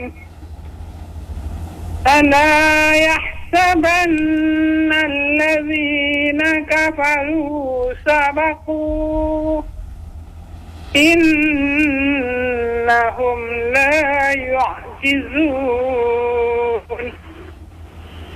ألا يحسبن الذين كفروا سبقوا إنهم لا يعجزون